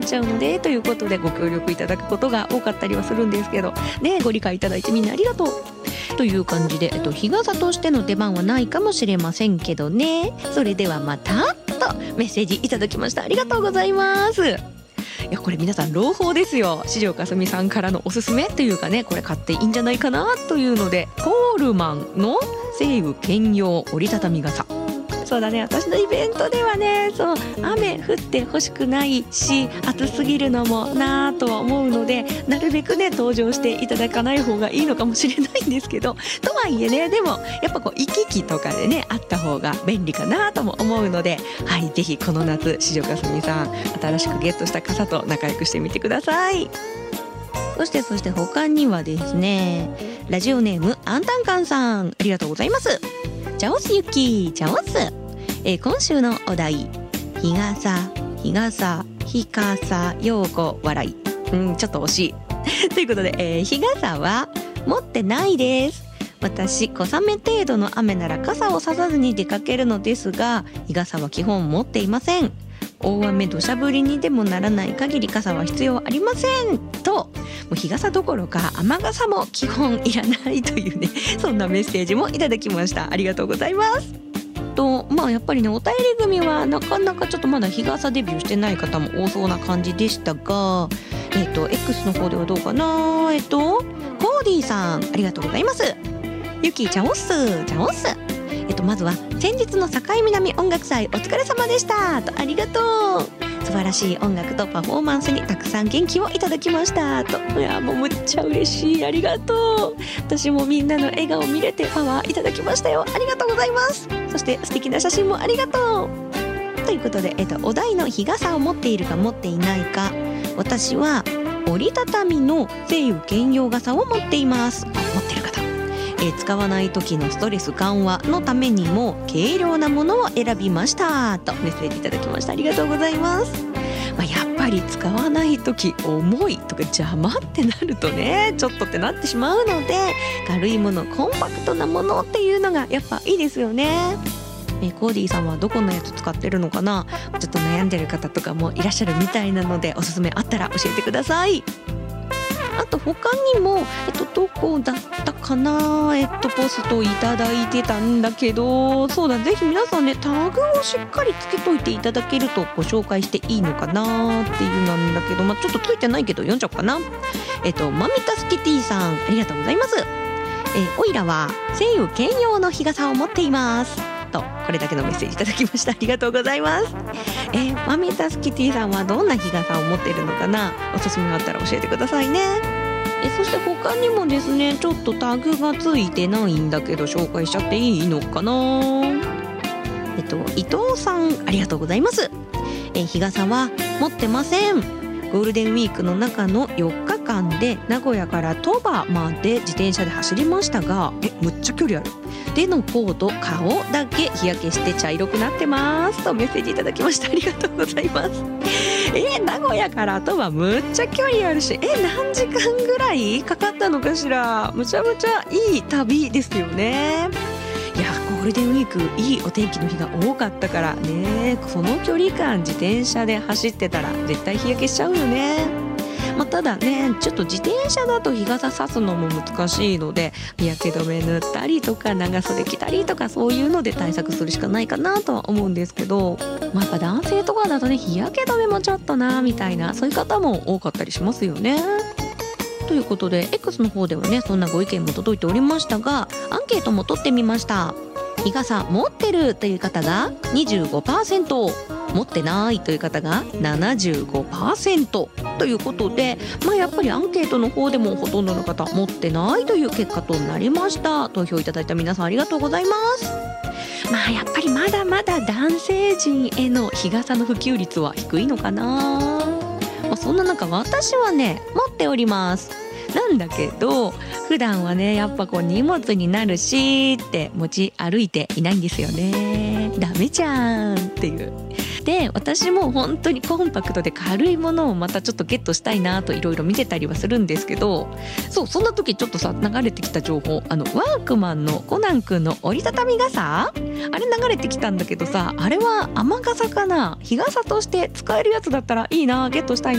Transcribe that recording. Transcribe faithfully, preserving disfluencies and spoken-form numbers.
ちゃうのでということでご協力いただくことが多かったりはするんですけどね、ご理解いただいてみんなありがとうという感じで、えっと、日傘としての出番はないかもしれませんけどね。それではまたとメッセージいただきました。ありがとうございます。いやこれ皆さん朗報ですよ。四条かすみさんからのおすすめというかね、これ買っていいんじゃないかなというので、コールマンの晴雨兼用折りたたみ傘。そうだね、私のイベントではね、そう雨降ってほしくないし暑すぎるのもなとは思うので、なるべくね登場していただかない方がいいのかもしれないんですけど、とはいえね、でもやっぱこう行き来とかでねあった方が便利かなとも思うので、はい、ぜひこの夏四条かすみさん新しくゲットした傘と仲良くしてみてください。そしてそして他にはですね、ラジオネームアンタンカンさん、ありがとうございます。チャオスユキチャオス、えー、今週のお題、日傘日傘日傘用語笑い、うん、ちょっと惜しいということで、えー、日傘は持ってないです。私小雨程度の雨なら傘をささずに出かけるのですが、日傘は基本持っていません。大雨土砂降りにでもならない限り傘は必要ありませんと、もう日傘どころか雨傘も基本いらないというね、そんなメッセージもいただきました。ありがとうございます。とまあやっぱりね、お便り組はなかなかちょっとまだ日傘デビューしてない方も多そうな感じでしたが、えっと X の方ではどうかな。えっとコーディーさん、ありがとうございます。ゆきちゃおっすちゃおっす。えっとまずは先日の境南音楽祭お疲れ様でしたと、ありがとう。素晴らしい音楽とパフォーマンスにたくさん元気をいただきましたと。いやもうむっちゃ嬉しい、ありがとう。私もみんなの笑顔見れてパワーいただきましたよ。ありがとうございます。そして素敵な写真もありがとうということで、えっとお題の日傘を持っているか持っていないか、私は折りたたみの晴雨兼用傘を持っています。あ、持ってる方、えー、使わない時のストレス緩和のためにも軽量なものを選びましたとメッセージいただきました。ありがとうございます。まあ、やっぱり使わない時重いとか邪魔ってなるとね、ちょっとってなってしまうので、軽いもの、コンパクトなものっていうのがやっぱいいですよね。えー、コーディーさんはどこのやつ使ってるのかな。ちょっと悩んでる方とかもいらっしゃるみたいなので、おすすめあったら教えてください。あと他にも、えっと、どこだったかな、えっと、ポストいただいてたんだけど、そうだ、ぜひ皆さんね、タグをしっかりつけといていただけるとご紹介していいのかなっていうなんだけど、まあ、ちょっとついてないけど読んじゃおうかな。えっと、マミタスキティさん、ありがとうございます。えー、おいらは晴雨兼用の日傘を持っていますと、これだけのメッセージいただきました。ありがとうございます。えー、マミタスキティさんはどんな日傘を持っているのかな、おすすめがあったら教えてくださいね。えそして他にもですね、ちょっとタグがついてないんだけど紹介しちゃっていいのかな。えっと伊藤さん、ありがとうございます。え日傘は持ってません。ゴールデンウィークの中のよっかかんで名古屋から鳥羽まで自転車で走りましたが、えむっちゃ距離ある。手の甲と顔だけ日焼けして茶色くなってますとメッセージいただきました。ありがとうございます。え名古屋から鳥羽むっちゃ距離あるし、え何時間ぐらいかかったのかしら。むちゃむちゃいい旅ですよね。いやゴールデンウィークいいお天気の日が多かったからね、その距離感自転車で走ってたら絶対日焼けしちゃうよね。まあ、ただね、ちょっと自転車だと日傘さすのも難しいので、日焼け止め塗ったりとか長袖着たりとか、そういうので対策するしかないかなとは思うんですけど、まあ、やっぱ男性とかだとね、日焼け止めもちょっとなみたいな、そういう方も多かったりしますよね。ということで X の方ではね、そんなご意見も届いておりましたが、アンケートも取ってみました。日傘持ってるという方が にじゅうごパーセント、 持ってないという方が ななじゅうごパーセント ということで、まあ、やっぱりアンケートの方でもほとんどの方持ってないという結果となりました。投票いただいた皆さんありがとうございます。まあやっぱりまだまだ男性陣への日傘の普及率は低いのかな。まあ、そんな中私はね持っております。なんだけど普段はねやっぱこう荷物になるしって持ち歩いていないんですよね。ダメじゃんっていう。で私も本当にコンパクトで軽いものをまたちょっとゲットしたいなといろいろ見てたりはするんですけど、そうそんな時ちょっとさ流れてきた情報、あのワークマンのコナンくんの折りたたみ傘、あれ流れてきたんだけどさ、あれは雨傘かな、日傘として使えるやつだったらいいな、ゲットしたい